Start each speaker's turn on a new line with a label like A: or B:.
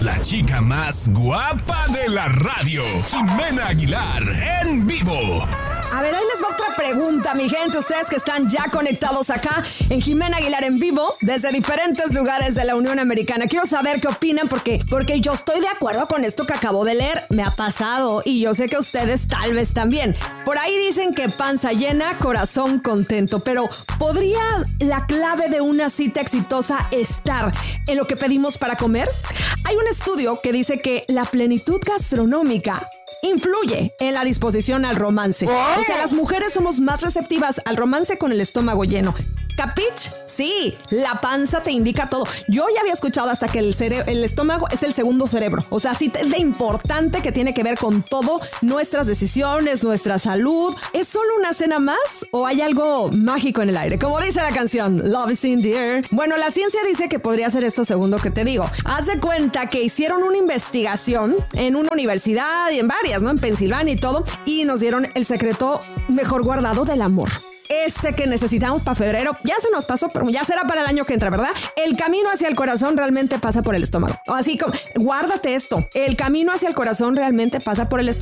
A: La chica más guapa de la radio, Ximena Aguilar, en vivo.
B: A ver, ahí les va otra pregunta, mi gente. Ustedes que están ya conectados acá en Ximena Aguilar en vivo, desde diferentes lugares de la Unión Americana. Quiero saber qué opinan, porque yo estoy de acuerdo con esto que acabo de leer. Me ha pasado y yo sé que ustedes tal vez también. Por ahí dicen que panza llena, corazón contento. Pero ¿podría la clave de una cita exitosa estar en lo que pedimos para comer? Hay un estudio que dice que la plenitud gastronómica influye en la disposición al romance. O sea, las mujeres somos más receptivas al romance con el estómago lleno. ¿Capich? Sí, la panza te indica todo. Yo ya había escuchado hasta que el estómago es el segundo cerebro. O sea, sí, de importante que tiene que ver con todo, nuestras decisiones, nuestra salud. ¿Es solo una cena más o hay algo mágico en el aire? Como dice la canción, Love is in the air. Bueno, la ciencia dice que podría ser esto segundo que te digo. Haz de cuenta que hicieron una investigación en una universidad y en varias, ¿no? En Pensilvania y todo. Y nos dieron el secreto mejor guardado del amor. Que necesitamos para febrero, ya se nos pasó, pero ya será para el año que entra, ¿verdad? El camino hacia el corazón realmente pasa por el estómago. Así como, guárdate esto, el camino hacia el corazón realmente pasa por el estómago.